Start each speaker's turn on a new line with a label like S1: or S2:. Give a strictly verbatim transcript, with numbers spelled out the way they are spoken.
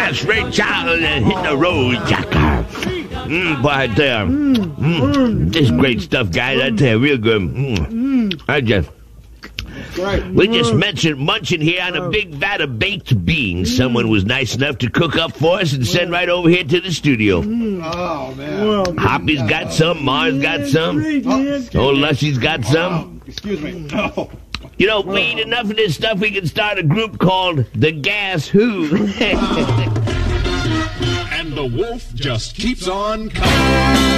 S1: That's Ray Charles and hit the road, Jacker. Mmm, boy, I tell you. Mm, this great stuff, guys. I tell you, real good. Mm. I just... We just mentioned munching here on a big vat of baked beans. Someone was nice enough to cook up for us and send right over here to the studio.
S2: Oh, man.
S1: Hoppy's got some. Mars got some. Old Lushie's got some.
S2: Excuse me. No.
S1: You know, we eat enough of this stuff, we can start a group called The Gas Who.
S3: And the wolf just keeps on coming.